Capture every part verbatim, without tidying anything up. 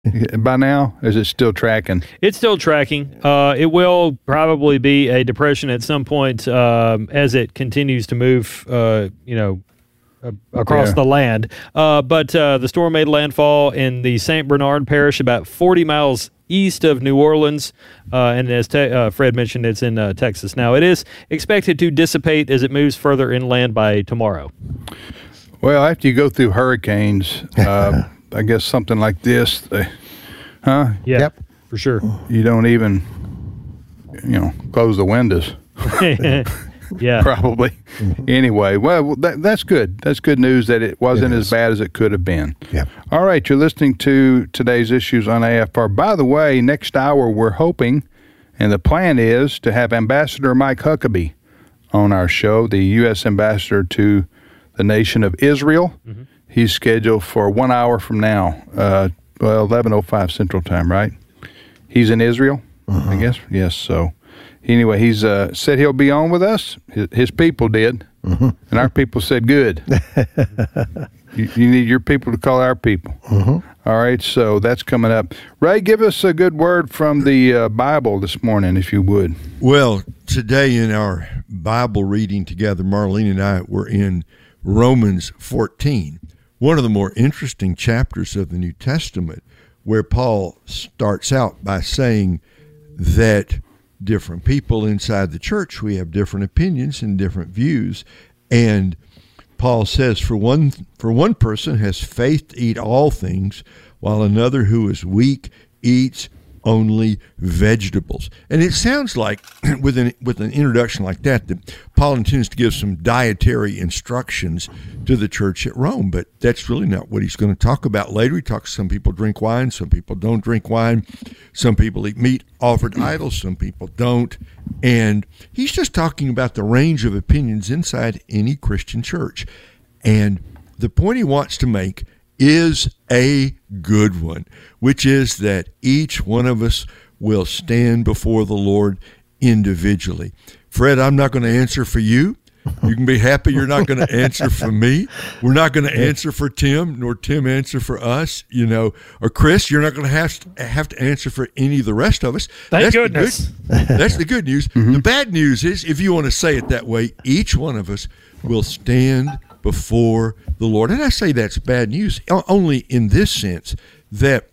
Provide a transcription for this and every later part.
by now? Is it still tracking? It's still tracking. Uh, it will probably be a depression at some point um, as it continues to move, uh, you know, uh, across Yeah. the land. Uh, but uh, the storm made landfall in the Saint Bernard Parish, about forty miles east of New Orleans. Uh, and as te- uh, Fred mentioned, it's in uh, Texas. Now, it is expected to dissipate as it moves further inland by tomorrow. Well, after you go through hurricanes, uh, I guess something like this, uh, huh? Yeah, Yep. for sure. You don't even, you know, close the windows. Yeah. Probably. Anyway, well, that, that's good. That's good news that it wasn't It as is. bad as it could have been. Yep. All right, you're listening to today's issues on A F R. By the way, next hour we're hoping, and the plan is to have Ambassador Mike Huckabee on our show, the U S ambassador to the nation of Israel. Mm-hmm. He's scheduled for one hour from now, uh, well, eleven oh five Central Time, right? He's in Israel, I guess. Yes, so anyway, he's uh, said he'll be on with us. His, his people did, Mm-hmm. and our people said good. you, you need your people to call our people. Mm-hmm. All right, so that's coming up. Ray, give us a good word from the uh, Bible this morning, if you would. Well, today in our Bible reading together, Marlene and I were in Romans fourteen, one of the more interesting chapters of the New Testament, where Paul starts out by saying that different people inside the church, we have different opinions and different views. And Paul says, for one, for one person has faith to eat all things, while another who is weak eats only vegetables. And it sounds like, with an, with an introduction like that, that Paul intends to give some dietary instructions to the church at Rome, but that's really not what he's going to talk about later. He talks, some people drink wine, some people don't drink wine, some people eat meat offered to idols, some people don't, and he's just talking about the range of opinions inside any Christian church. And the point he wants to make is a good one, which is that each one of us will stand before the Lord individually. Fred, I'm not going to answer for you. You can be happy you're not going to answer for me. We're not going to answer for Tim, nor Tim answer for us, you know. Or Chris, you're not going to have to, have to answer for any of the rest of us. Thank That's goodness. The good, that's the good news. Mm-hmm. The bad news is, if you want to say it that way, each one of us will stand before the Lord. And I say that's bad news only in this sense, that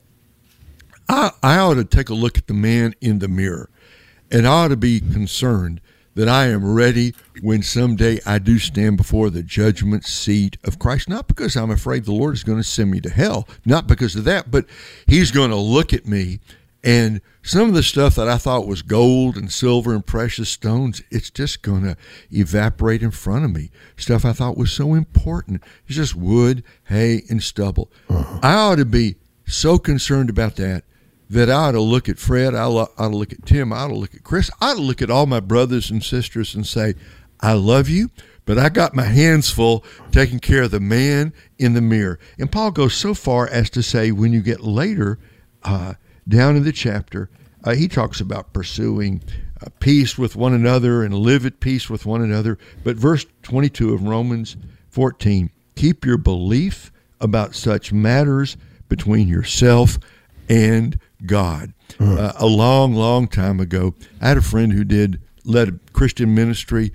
I, I ought to take a look at the man in the mirror, and I ought to be concerned that I am ready when someday I do stand before the judgment seat of Christ, not because I'm afraid the Lord is going to send me to hell, not because of that, but he's going to look at me, and some of the stuff that I thought was gold and silver and precious stones, it's just going to evaporate in front of me. Stuff I thought was so important, it's just wood, hay, and stubble. Uh-huh. I ought to be so concerned about that, that I ought to look at Fred, I ought to look at Tim, I ought to look at Chris, I ought to look at all my brothers and sisters and say, I love you, but I got my hands full taking care of the man in the mirror. And Paul goes so far as to say, when you get later uh, down in the chapter, uh, he talks about pursuing uh, peace with one another and live at peace with one another. But verse twenty-two of Romans fourteen, keep your belief about such matters between yourself and God. Hmm. Uh, a long, long time ago, I had a friend who did led a Christian ministry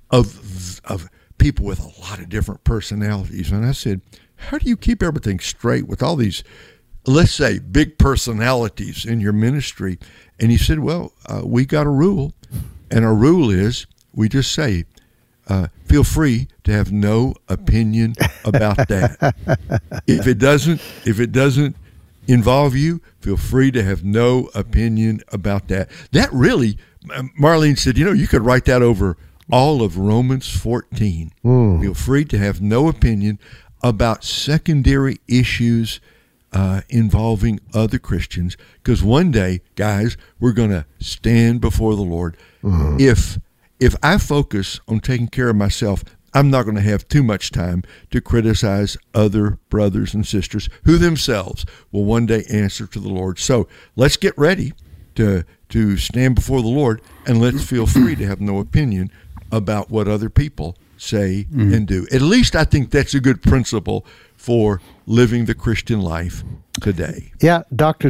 of of people with a lot of different personalities, and I said, "How do you keep everything straight with all these, let's say, big personalities in your ministry?" And he said, "Well, uh, we got a rule, and our rule is we just say." Uh, feel free to have no opinion about that. If it doesn't, if it doesn't involve you, feel free to have no opinion about that. That really, Marlene said, you know, you could write that over all of Romans fourteen. Mm. Feel free to have no opinion about secondary issues uh, involving other Christians, because one day, guys, we're going to stand before the Lord. Mm. If If I focus on taking care of myself, I'm not going to have too much time to criticize other brothers and sisters who themselves will one day answer to the Lord. So let's get ready to to stand before the Lord, and let's feel free to have no opinion about what other people say, mm-hmm. and do. At least I think that's a good principle for living the Christian life today. Yeah, Doctor